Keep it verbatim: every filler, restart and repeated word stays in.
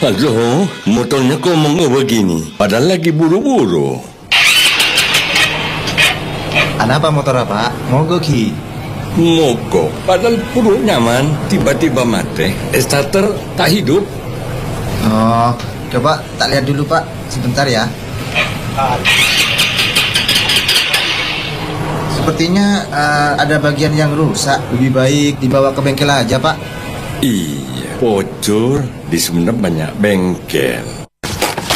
Halo, motornya kok mau begini? Padahal lagi buru-buru. Ada apa motor apa? Mogok Ki. Mogok, padahal perut nyaman, tiba-tiba mati. Starter tak hidup. Oh, coba tak lihat dulu Pak, sebentar ya. Sepertinya uh, ada bagian yang rusak. Lebih baik dibawa ke bengkel aja Pak. Iya, Pocur di Sumenep banyak bengkel.